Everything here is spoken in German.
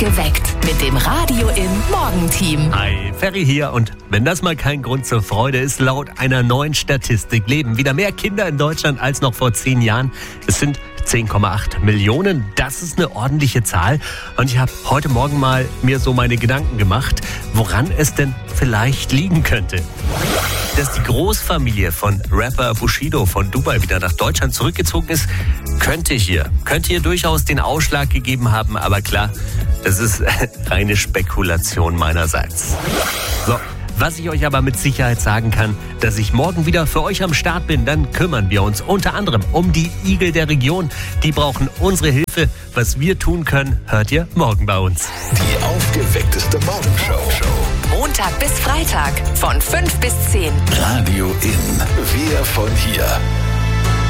Geweckt mit dem Radio im Morgenteam. Hi, Ferry hier, und wenn das mal kein Grund zur Freude ist, laut einer neuen Statistik leben wieder mehr Kinder in Deutschland als noch vor 10 Jahren. Es sind 10,8 Millionen, das ist eine ordentliche Zahl, und ich habe heute Morgen mal mir so meine Gedanken gemacht, woran es denn vielleicht liegen könnte. Dass die Großfamilie von Rapper Bushido von Dubai wieder nach Deutschland zurückgezogen ist, könnte hier durchaus den Ausschlag gegeben haben, aber klar, das ist reine Spekulation meinerseits. So, was ich euch aber mit Sicherheit sagen kann, dass ich morgen wieder für euch am Start bin, dann kümmern wir uns unter anderem um die Igel der Region. Die brauchen unsere Hilfe. Was wir tun können, hört ihr morgen bei uns. Die aufgeweckteste Morgenshow. Montag bis Freitag von 5 bis 10. Radio in. Wir von hier.